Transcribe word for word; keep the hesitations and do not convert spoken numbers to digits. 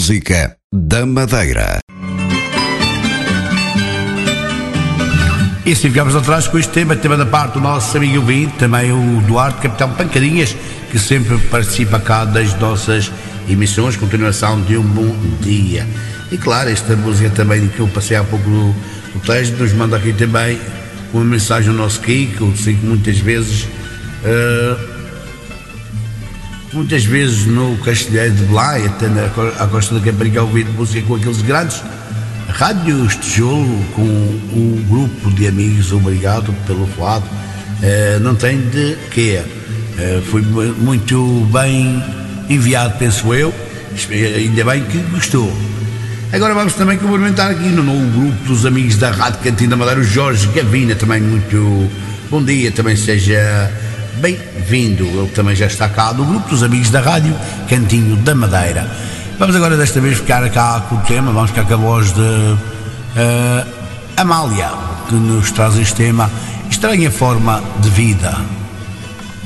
música da Madeira. E assim ficamos atrás com este tema, tema da parte do nosso amigo ouvinte, também o Duarte, Capitão Pancadinhas, que sempre participa cá das nossas emissões, continuação de um bom dia. E claro, esta música também que eu passei há pouco no, no texto, nos manda aqui também uma mensagem ao nosso Kiko, que muitas vezes, uh, muitas vezes no Castelheiro de Belém, até na à Costa da Caparica, ouvindo música com aqueles grandes rádios tijolo, com um grupo de amigos, obrigado pelo falado, uh, não tem de quê, uh, foi muito bem enviado, penso eu, ainda bem que gostou. Agora vamos também cumprimentar aqui no novo grupo dos amigos da Rádio Cantinho da Madeira, o Jorge Gavina, também muito bom dia, também seja bem-vindo, ele também já está cá no grupo dos amigos da Rádio Cantinho da Madeira. Vamos agora desta vez ficar cá com o tema, vamos ficar com a voz de uh, Amália, que nos traz este tema, Estranha Forma de Vida.